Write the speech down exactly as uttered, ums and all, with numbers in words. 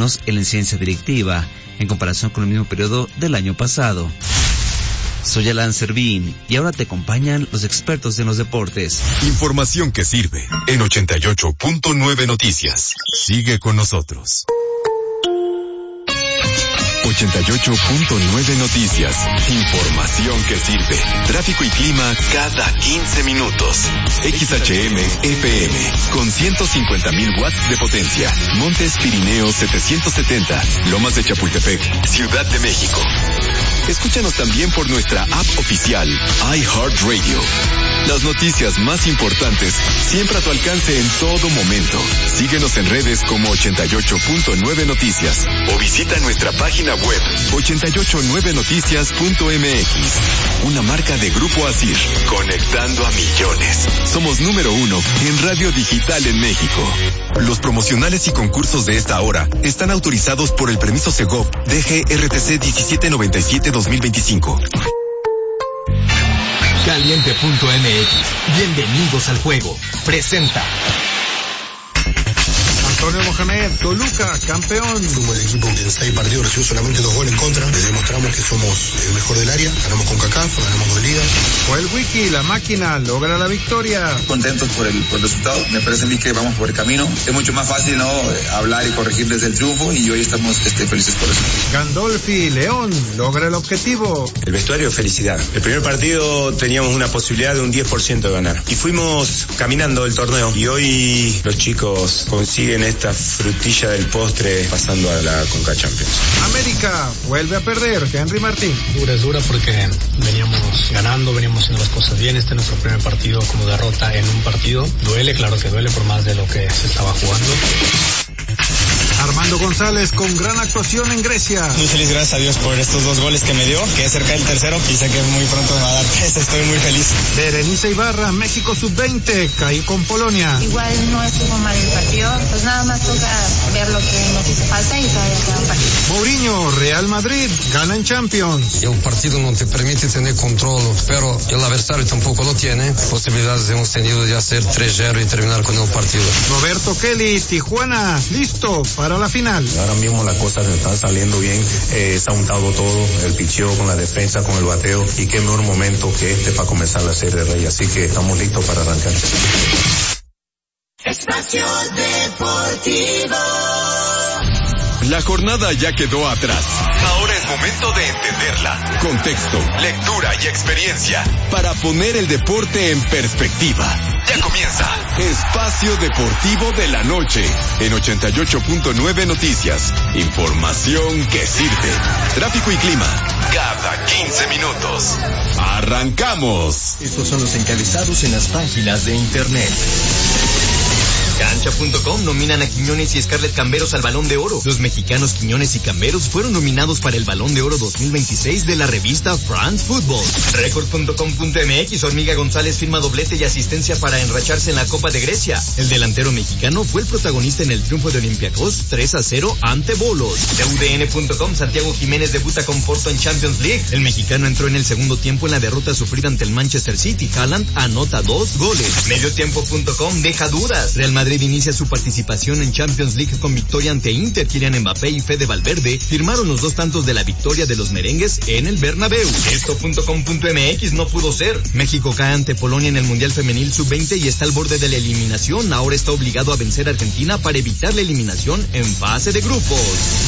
menos en la incidencia delictiva, en comparación con el mismo periodo del año pasado. Soy Alan Servín y ahora te acompañan los expertos en los deportes. Información que sirve en ochenta y ocho punto nueve Noticias. Sigue con nosotros. ochenta y ocho punto nueve Noticias. Información que sirve. Tráfico y clima cada quince minutos. X H M F M con ciento cincuenta mil watts de potencia. Montes Pirineos setecientos setenta. Lomas de Chapultepec, Ciudad de México. Escúchanos también por nuestra app oficial, iHeartRadio. Las noticias más importantes siempre a tu alcance en todo momento. Síguenos en redes como ochenta y ocho punto nueve Noticias o visita nuestra página web ochenta y ocho nueve noticias punto m x. Una marca de Grupo Asir, conectando a millones. Somos número uno en radio digital en México. Los promocionales y concursos de esta hora están autorizados por el permiso Segov D G R T C diecisiete noventa y siete dos mil veinticinco. Caliente punto m x. Bienvenidos al juego. Presenta Antonio Mohamed, Toluca, campeón. Fuimos el equipo que en seis partidos recibió solamente dos goles en contra. Le demostramos que somos el mejor del área. Ganamos con CACAF, ganamos dos ligas. Joel Wiki, la máquina, logra la victoria. Contentos por el, por el resultado. Me parece a mí que vamos por el camino. Es mucho más fácil, ¿no?, hablar y corregir desde el triunfo, y hoy estamos este, felices por eso. Gandolfi, León, logra el objetivo. El vestuario, felicidad. El primer partido teníamos una posibilidad de un diez por ciento de ganar. Y fuimos caminando el torneo. Y hoy los chicos consiguen esta frutilla del postre pasando a la Conca Champions. América vuelve a perder. Henry Martín. Dura es dura porque veníamos ganando, veníamos haciendo las cosas bien. Este es nuestro primer partido como derrota en un partido. Duele, claro que duele por más de lo que se estaba jugando. Armando González con gran actuación en Grecia. Muy feliz, gracias a Dios por estos dos goles que me dio, que es cerca del tercero, y sé que muy pronto me va a dar tres. Estoy muy feliz. Berenice Ibarra, México sub veinte, cae con Polonia. Igual no estuvo mal el partido, pues nada más toca ver lo que nos hizo falta y todavía queda un partido. Mourinho, Real Madrid, gana en Champions. El partido no te permite tener control, pero el adversario tampoco lo tiene. Posibilidades hemos tenido de hacer tres cero y terminar con el partido. Roberto Kelly, Tijuana, listo para la final. Ahora mismo las cosas están saliendo bien, eh, se ha untado todo, el picheo con la defensa, con el bateo, y qué mejor momento que este para comenzar la Serie de Rey, así que estamos listos para arrancar. Espacio Deportivo. La jornada ya quedó atrás. Ahora es momento de entenderla. Contexto, lectura y experiencia para poner el deporte en perspectiva. Ya comienza Espacio Deportivo de la Noche en ochenta y ocho punto nueve Noticias. Información que sirve. Tráfico y clima cada quince minutos. ¡Arrancamos! Estos son los encabezados en las páginas de internet. Cancha punto com nominan a Quiñones y Scarlett Camberos al Balón de Oro. Los mexicanos Quiñones y Camberos fueron nominados para el Balón de Oro dos mil veintiséis de la revista France Football. Record punto com punto m x, Hormiga González firma doblete y asistencia para enracharse en la Copa de Grecia. El delantero mexicano fue el protagonista en el triunfo de Olympiacos tres a cero ante Bolos. U D N punto com, Santiago Jiménez debuta con Porto en Champions League. El mexicano entró en el segundo tiempo en la derrota sufrida ante el Manchester City. Haaland anota dos goles. Mediotiempo punto com deja dudas. Real Madrid Madrid inicia su participación en Champions League con victoria ante Inter. Kylian Mbappé y Fede Valverde firmaron los dos tantos de la victoria de los merengues en el Bernabéu. Esto punto com punto m x no pudo ser. México cae ante Polonia en el Mundial Femenil sub veinte y está al borde de la eliminación. Ahora está obligado a vencer a Argentina para evitar la eliminación en fase de grupos.